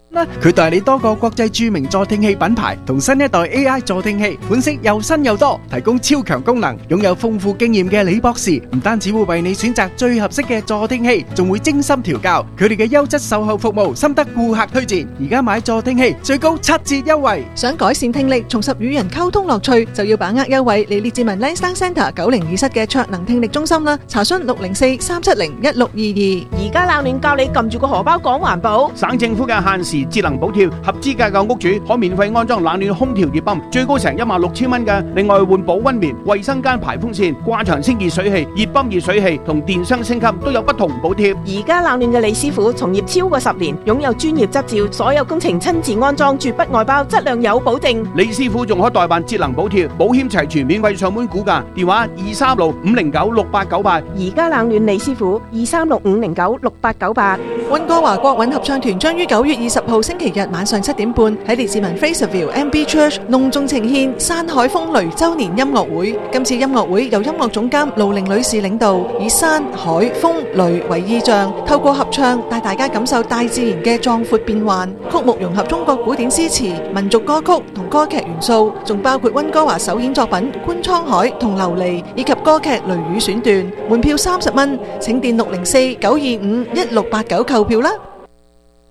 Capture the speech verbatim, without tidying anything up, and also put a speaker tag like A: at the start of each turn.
A: 佢代理多個國際著名助聽器品牌同新一代 A I 助聽器，款式又新又多，提供超強功能。擁有豐富經驗嘅李博士唔單止會為你選擇最合適嘅助聽器，仲會精心調教。佢哋嘅優質售後服務深得顧客推薦。而家買助聽器最高七折優惠。
B: 想改善聽力，重拾與人溝通樂趣，就要把握優惠嚟列治文 Lansdowne Centre 九零二室嘅卓能聽力中心啦。查詢六零四三七零一六二二。
C: 而家冷暖教你撳住個荷包講環保。
D: 省政府嘅限時節能補貼，合資格嘅屋主可免費安裝冷暖空調熱泵，最高成一萬六千蚊嘅。另外換保溫棉、衛生間排風扇、掛牆式熱水器、熱泵熱水器同電箱升級都有不同補貼。
C: 而家冷暖嘅李師傅從業超過十年，擁有專業執照，所有工程親自安裝，絕不外包，質量有保證。
D: 李師傅仲可代辦節能補貼，保險齊全，免費上門估價，電話二三六五零九六八九八。
C: 而家冷暖李師傅二三六五零九六八九八。
B: 溫哥華國韻合唱團將於九月二十號星期日晚上七點半喺列治文 Fraserville M B Church 隆重呈獻山海風雷周年音樂會。今次音樂會由音樂總監盧玲女士領導，以山海風雷為意象，透過合唱帶大家感受大自然嘅壯闊變幻。曲目融合中國古典詩詞、民族歌曲同歌劇元素，仲包括溫哥華首演作品《觀滄海》同《琉璃》，以及歌劇《雷雨》選段。門票三十蚊，請電六零四九二五一六八九購票啦。